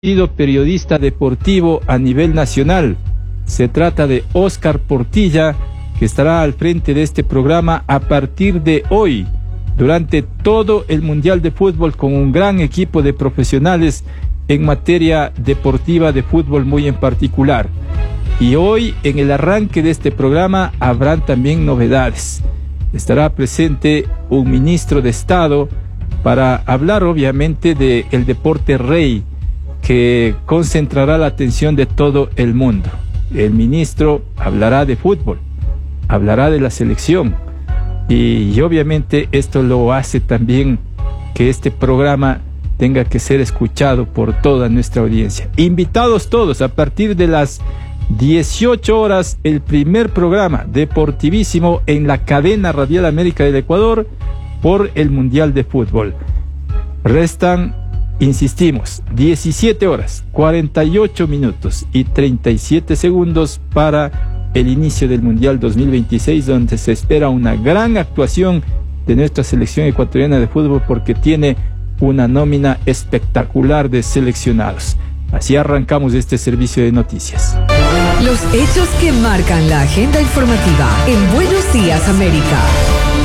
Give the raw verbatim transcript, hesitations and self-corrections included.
periodista deportivo a nivel nacional. Se trata de Óscar Portilla, que estará al frente de este programa a partir de hoy, durante todo el Mundial de Fútbol, con un gran equipo de profesionales en materia deportiva de fútbol muy en particular. Y hoy, en el arranque de este programa, habrán también novedades. Estará presente un ministro de Estado para hablar obviamente del deporte rey, que concentrará la atención de todo el mundo. El ministro hablará de fútbol, hablará de la selección, y, y obviamente esto lo hace también que este programa tenga que ser escuchado por toda nuestra audiencia. Invitados todos, a partir de las dieciocho horas, el primer programa deportivísimo en la cadena radial América del Ecuador por el Mundial de Fútbol. Restan, insistimos, diecisiete horas, cuarenta y ocho minutos y treinta y siete segundos para el inicio del Mundial dos mil veintiséis, donde se espera una gran actuación de nuestra selección ecuatoriana de fútbol, porque tiene una nómina espectacular de seleccionados. Así arrancamos este servicio de noticias. Los hechos que marcan la agenda informativa en Buenos Días América.